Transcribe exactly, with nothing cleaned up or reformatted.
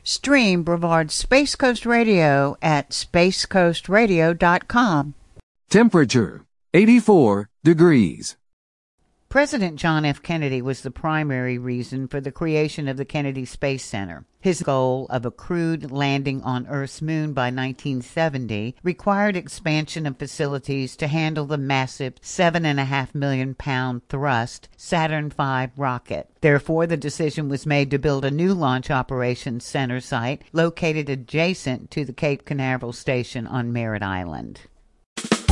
Stream Brevard's Space Coast Radio at space coast radio dot com. Temperature, eighty-four degrees. President John F. Kennedy was the primary reason for the creation of the Kennedy Space Center. His goal of a crewed landing on Earth's moon by nineteen seventy required expansion of facilities to handle the massive seven point five million pound thrust Saturn five rocket. Therefore, the decision was made to build a new launch operations center site located adjacent to the Cape Canaveral station on Merritt Island.